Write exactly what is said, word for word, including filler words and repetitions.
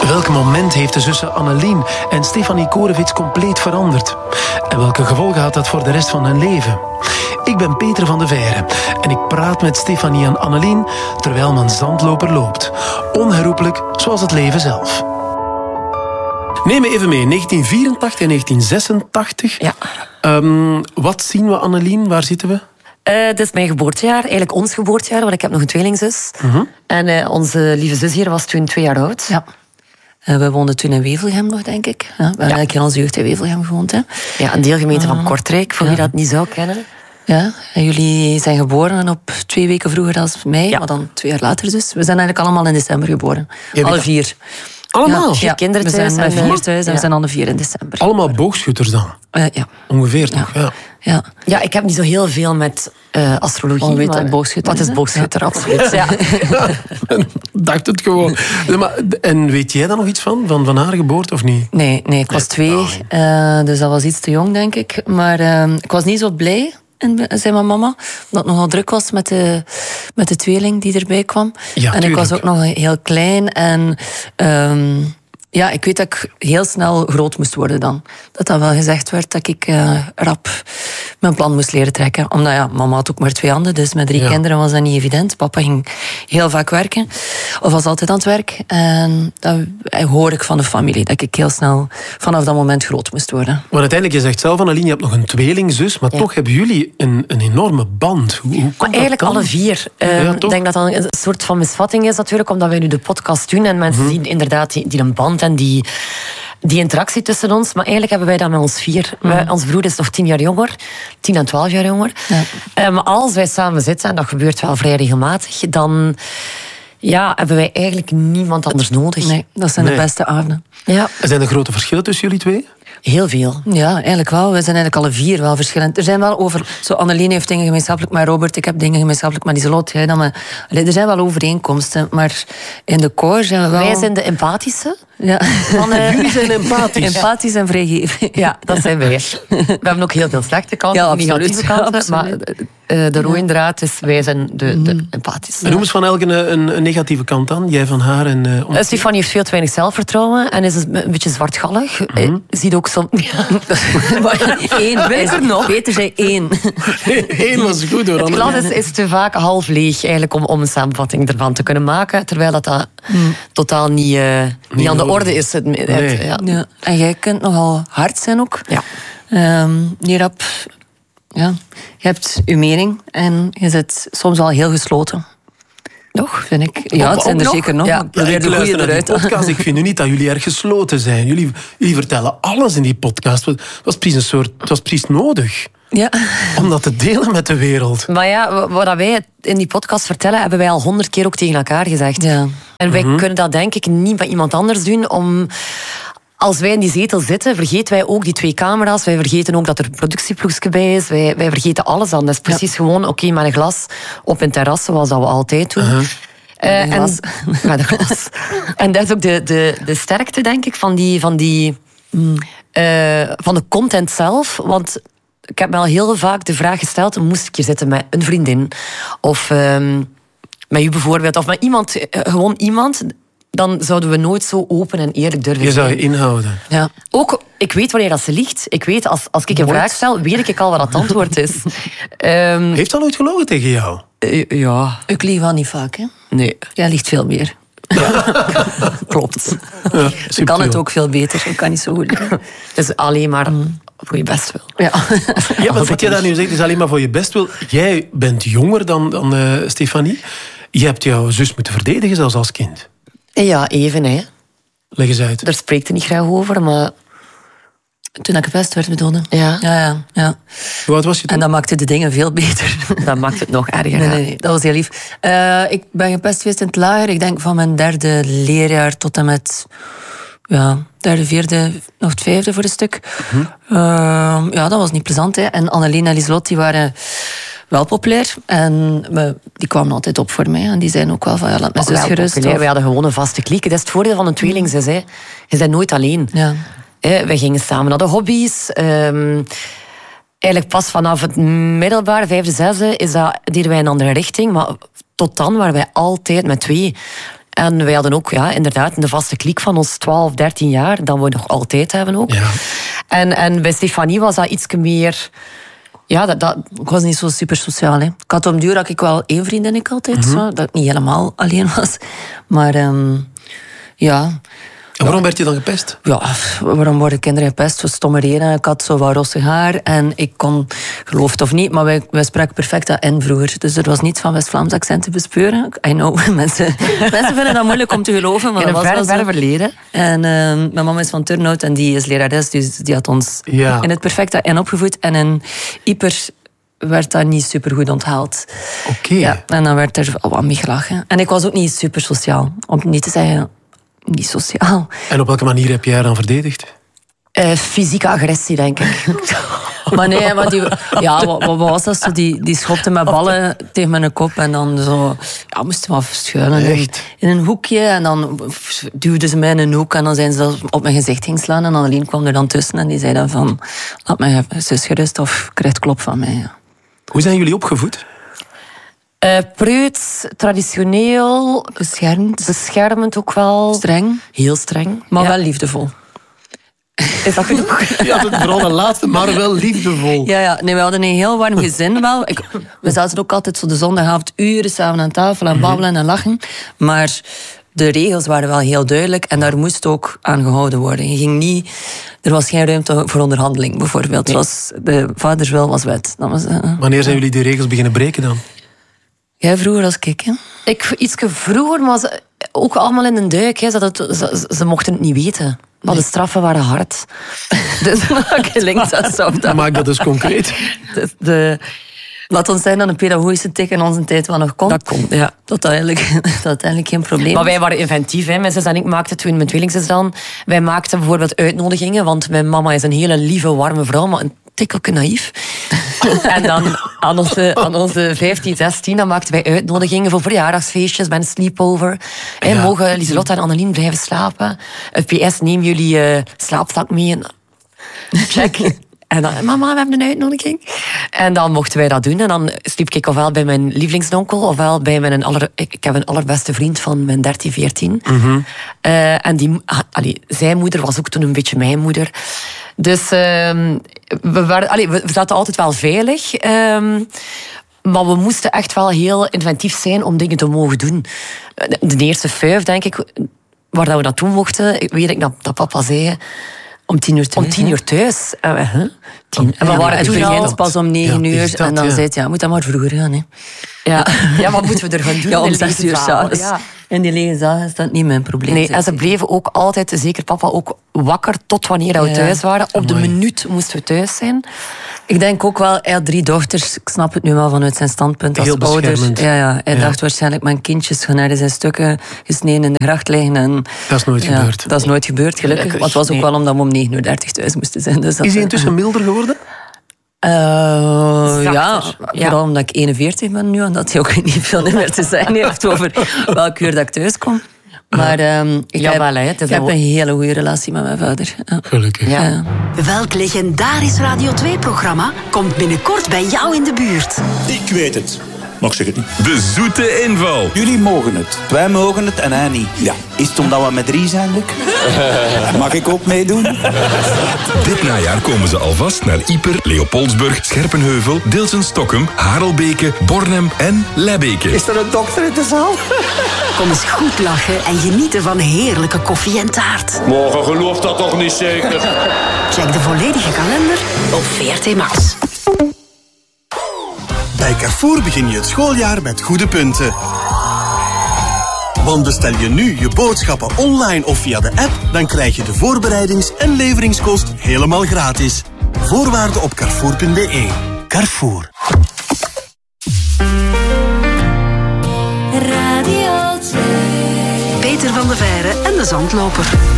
welk moment heeft de zussen Annelien en Stefanie Korevits compleet veranderd? En welke gevolgen had dat voor de rest van hun leven? Ik ben Peter van de Veire en ik praat met Stefanie en Annelien terwijl mijn zandloper loopt. Onherroepelijk, zoals het leven zelf. Neem me even mee, negentien vierentachtig en negentien zesentachtig. Ja. Um, wat zien we, Annelien? Waar zitten we? Uh, dit is mijn geboortejaar, eigenlijk ons geboortejaar, want ik heb nog een tweelingzus. Uh-huh. En uh, onze lieve zus hier was toen twee jaar oud. Ja. Uh, we woonden toen in Wevelgem nog, denk ik. Ja, we hebben ja. eigenlijk in onze jeugd in Wevelgem gewoond. Hè. Ja, een deelgemeente uh, van Kortrijk, voor ja. wie dat niet zou kennen. Ja, en jullie zijn geboren op twee weken vroeger dan mij, ja. maar dan twee jaar later dus. We zijn eigenlijk allemaal in december geboren. Alle vier. Allemaal? Ja, vier ja. kinderen we thuis. zijn en vier thuis en ja. we zijn alle vier in december. Allemaal boogschutters dan? Uh, ja. Ongeveer toch? Ja. Ja. Ja. ja, ik heb niet zo heel veel met uh, astrologie. Oh, weet maar boogschutter wat is boogschutter? Ja. Absoluut. Ja. Ja. Dacht het gewoon. En weet jij daar nog iets van? Van, van haar geboorte of niet? Nee, nee ik was twee. Oh, uh, dus dat was iets te jong, denk ik. Maar uh, ik was niet zo blij. En zei mijn mama dat het nogal druk was met de, met de tweeling die erbij kwam. Ja, en ik was ook nog heel klein. En um, ja, ik weet dat ik heel snel groot moest worden dan. Dat dat wel gezegd werd dat ik uh, rap mijn plan moest leren trekken. Omdat ja, mama had ook maar twee handen, dus met drie ja. kinderen was dat niet evident. Papa ging heel vaak werken, of was altijd aan het werk. En dat hoor ik van de familie, dat ik heel snel vanaf dat moment groot moest worden. Maar uiteindelijk, je zegt zelf, Annelien, je hebt nog een tweelingzus, maar ja. toch hebben jullie een, een enorme band. Hoe, hoe maar eigenlijk alle vier. Uh, ja, ik denk dat dat een soort van misvatting is natuurlijk, omdat wij nu de podcast doen en mensen hmm. zien inderdaad die, die een band en die... Die interactie tussen ons, maar eigenlijk hebben wij dat met ons vier. Mm. Wij, ons broer is nog tien jaar jonger, tien en twaalf jaar jonger. Ja. Uh, maar als wij samen zitten, en dat gebeurt wel vrij regelmatig, dan ja, hebben wij eigenlijk niemand anders nodig. Nee, dat zijn nee. de beste avonden. Ja. Zijn er grote verschillen tussen jullie twee? Heel veel. Ja, eigenlijk wel. We zijn eigenlijk alle vier wel verschillend. Er zijn wel over... Zo, Annelien heeft dingen gemeenschappelijk met Robert. Ik heb dingen gemeenschappelijk met Lieselot. Jij dan met... Er zijn wel overeenkomsten, maar in de core zijn we wel... Wij zijn de empathische. Ja. Van, uh... Jullie zijn empathisch. Empathisch en vrijgevig. Ja, dat zijn wij. We hebben ook heel veel slechte kanten, ja, negatieve kanten. Ja, maar uh, de rode draad is, wij zijn de, de empathische. En noem eens van elke een, een negatieve kant dan. Jij van haar en... Uh, Stefanie heeft veel te weinig zelfvertrouwen en is een beetje zwartgallig. Mm-hmm. Ziet ook soms... Ja. Eén. Weet er nog? Peter zei één. Eén was goed hoor. Het glas is, is te vaak half leeg eigenlijk om, om een samenvatting ervan te kunnen maken. Terwijl dat, dat mm. totaal niet, uh, niet, niet aan de orde is. Het, nee. het, ja. Ja. En jij kunt nogal hard zijn ook. Ja. Um, niet rap... Ja. Je hebt je mening en je zit soms wel heel gesloten. Nog, vind ik. Ja, op, het zijn er nog? zeker nog. Ja. Ik probeer ja, ik de goeie eruit te podcast. Ik vind nu niet dat jullie erg gesloten zijn. Jullie, jullie vertellen alles in die podcast. Het was precies een soort... Het was precies nodig. Ja. Om dat te delen met de wereld. Maar ja, wat wij in die podcast vertellen, hebben wij al honderd keer ook tegen elkaar gezegd. Ja. En wij mm-hmm. kunnen dat denk ik niet bij iemand anders doen om... Als wij in die zetel zitten, vergeten wij ook die twee camera's. Wij vergeten ook dat er een productieploegje bij is. Wij, wij vergeten alles dan. Dat is precies ja. gewoon, oké, okay, met een glas op een terras, zoals dat we altijd doen. Uh-huh. Uh, en, met een glas. En dat is ook de, de, de sterkte, denk ik, van, die, van, die, mm. uh, van de content zelf. Want ik heb me al heel vaak de vraag gesteld, moest ik hier zitten met een vriendin? Of um, met u bijvoorbeeld. Of met iemand, uh, gewoon iemand... Dan zouden we nooit zo open en eerlijk durven je zijn. zou je inhouden. Ja. Ook, ik weet wanneer dat ze ligt. Ik weet, als, als ik een nooit. vraag stel, weet ik al wat het antwoord is. um, Heeft dat nooit gelogen tegen jou? Uh, ja. Ik lieg wel niet vaak, hè? Nee. Jij ligt veel meer. Ja. Klopt. Ja, ze kan het ook veel beter. Ik kan niet zo goed. Het is alleen maar mm. voor je best wil. Ja, ja maar wat je daar nu zegt, is alleen maar voor je best wil. Jij bent jonger dan, dan uh, Stefanie. Je hebt jouw zus moeten verdedigen, zelfs als kind. Ja, even, hè. Leg eens uit. Daar spreekt hij niet graag over, maar... Toen ik gepest werd, bedoelde. Ja. Ja, ja, ja. Hoe oud was je toen? En dat maakte de dingen veel beter. Dat maakt het nog erger. Nee, nee, nee, dat was heel lief. Uh, ik ben gepest geweest in het lager. Ik denk van mijn derde leerjaar tot en met... Ja, derde, vierde, nog het vijfde voor een stuk. Mm-hmm. Uh, ja, dat was niet plezant, hè. En Annelien en Lieselot, die waren... wel populair. En we, die kwamen altijd op voor mij. En die zeiden ook wel van, ja, laat mijn zus gerust. Of... We hadden gewoon een vaste kliek. Dat is het voordeel van een tweelingzus. Hè. Je bent nooit alleen. Ja. Eh, we gingen samen naar de hobby's. Um, eigenlijk pas vanaf het middelbaar, vijfde, zesde, is dat, deden wij een andere richting. Maar tot dan waren wij altijd met twee. En wij hadden ook ja, inderdaad een vaste kliek van ons twaalf, dertien jaar, dat we nog altijd hebben ook. Ja. En, en bij Stefanie was dat iets meer... Ja, dat, dat... Ik was niet zo super sociaal. Hè. Ik had om duur dat ik wel één vriendin altijd, mm-hmm. zo, dat ik niet helemaal alleen was. Maar um, ja... En waarom werd je dan gepest? Ja, waarom worden kinderen gepest? Voor stomme redenen. Ik had zo wat rossig haar en ik kon, geloof het of niet, maar wij, wij spraken perfect dat in vroeger. Dus er was niets van West-Vlaams accent te bespeuren. I know, mensen, mensen vinden dat moeilijk om te geloven. Maar in een dat ver, was ver verleden. En uh, mijn mama is van Turnhout en die is lerares, dus die had ons ja. in het perfecte in opgevoed. En in Ieper werd dat niet supergoed onthaald. Oké. Okay. Ja, en dan werd er al wat mee gelachen. En ik was ook niet super sociaal, om niet te zeggen... Niet sociaal. En op welke manier heb jij haar dan verdedigd? Uh, fysieke agressie, denk ik. Maar nee, maar die, ja, wat, wat was dat? Zo, die, die schopte met ballen tegen mijn kop en dan zo... Ja, moesten we wat verschuilen in, in een hoekje. En dan duwden ze mij in een hoek en dan zijn ze op mijn gezicht ging slaan. En Annelien kwam er dan tussen en die zei dan van... Laat mijn zus gerust of krijgt klop van mij. Ja. Hoe zijn jullie opgevoed? Uh, preuts, traditioneel, beschermd. beschermend ook wel. Streng. Heel streng. Maar ja. wel liefdevol. Is dat genoeg? Ja, vooral de laatste, maar wel liefdevol. Ja, ja. Nee, we hadden een heel warm gezin wel. Ik, we zaten ook altijd zo de zondagavond uren samen aan tafel en babbelen en lachen. Maar de regels waren wel heel duidelijk en daar moest ook aan gehouden worden. Je ging niet... Er was geen ruimte voor onderhandeling, bijvoorbeeld. Nee. Zoals de vaders wil was wet. Dat was, uh, Wanneer zijn jullie die regels beginnen breken dan? Jij vroeger als ik, hè? Ik iets vroeger, maar ze, ook allemaal in een duik. Hè, dat het, ze, ze mochten het niet weten. Maar nee. De straffen waren hard. Dus klinkt dat zo. Dat maakt dat dus concreet. De, de, laat ons zijn dat een pedagogische tik in onze tijd wel nog komt. Dat komt, ja. Dat uiteindelijk, dat uiteindelijk geen probleem. Maar wij waren inventief. Hè. Mijn zus en ik maakten toen, mijn tweelingzus dan... Wij maakten bijvoorbeeld uitnodigingen, want mijn mama is een hele lieve, warme vrouw, maar een tikkeltje naïef. En dan aan onze, aan onze vijftien, zestien, dan maakten wij uitnodigingen voor verjaardagsfeestjes, bij een sleepover. Ja. Hey, mogen Lieselotte en Annelien blijven slapen? P S, neem jullie uh, slaapzak mee? Check. En dan, mama, we hebben een uitnodiging. En dan mochten wij dat doen. En dan sliep ik ofwel bij mijn lievelingsonkel, ofwel bij mijn aller... Ik heb een allerbeste vriend van mijn dertien, veertien. Mm-hmm. Uh, en die, allee, zijn moeder was ook toen een beetje mijn moeder. Dus uh, we, waren, allee, we zaten altijd wel veilig. Uh, maar we moesten echt wel heel inventief zijn om dingen te mogen doen. De eerste vijf, denk ik, waar dat we naartoe mochten, weet ik dat, dat papa zei... Om tien uur thuis. Om tien uur thuis. Uh, huh? tien. En we waren ja, toen al pas om negen ja, uur. Dat, en dan ja. zei het, ja, moet dat maar vroeger gaan. Hè. Ja. Ja, wat moeten we er gaan doen? Ja, om zes uur s'avonds. Ja. In die lege zaal is dat niet mijn probleem. Nee, en ze bleven ook altijd, zeker papa, ook wakker tot wanneer we ja. thuis waren. Op de minuut moesten we thuis zijn. Ik denk ook wel, hij had drie dochters. Ik snap het nu wel vanuit zijn standpunt als heel ouder. Ja, ja, hij ja. dacht waarschijnlijk, mijn kindjes gaan naar zijn stukken gesneden in de gracht liggen. En, dat is nooit ja, gebeurd. Dat is nooit gebeurd, gelukkig. Maar het was ook nee. wel omdat we om negen uur dertig thuis moesten zijn. Dus is hij intussen milder geworden? Uh, ja, ja, vooral omdat ik eenenveertig ben nu en dat hij ook niet veel meer te zijn heeft over welke uur dat ik thuis kom. Maar um, ik, ja, heb, wel, ik heb een hele goede relatie met mijn vader. Ja. Gelukkig. Ja. Ja. Welk legendarisch Radio twee-programma komt binnenkort bij jou in de buurt? Ik weet het. Maar ik zeg het niet. De zoete inval. Jullie mogen het. Wij mogen het en hij niet. Ja. Is het omdat we met drie zijn, Luc? Mag ik ook meedoen? Dit najaar komen ze alvast naar Ieper, Leopoldsburg, Scherpenheuvel, Dilsen-Stokkum, Harelbeke, Bornem en Lebbeke. Is er een dokter in de zaal? Kom eens goed lachen en genieten van heerlijke koffie en taart. Morgen gelooft dat toch niet zeker? Check de volledige kalender op V R T Max. Bij Carrefour begin je het schooljaar met goede punten. Want bestel je nu je boodschappen online of via de app, dan krijg je de voorbereidings- en leveringskost helemaal gratis. Voorwaarden op carrefour punt b e. Carrefour. Radio twee. Peter van de Veire en de Zandloper.